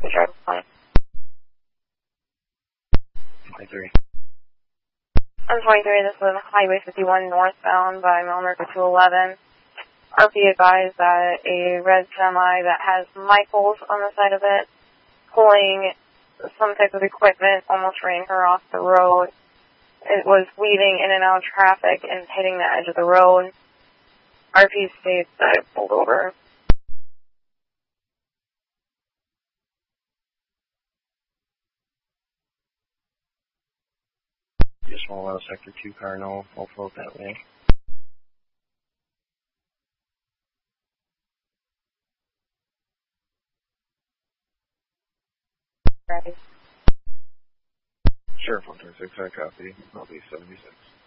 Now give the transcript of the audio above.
driver's license. 23. I'm 23. This is Highway 51 northbound by Millmarket 211. RP advised that a red semi that has Michaels on the side of it, pulling some type of equipment, almost ran her off the road. It was weaving in and out of traffic and hitting the edge of the road. RP states that it pulled over. Just want to let Sector 2 car know I'll float that way. Right. Sheriff 126, I copy. I'll be 76.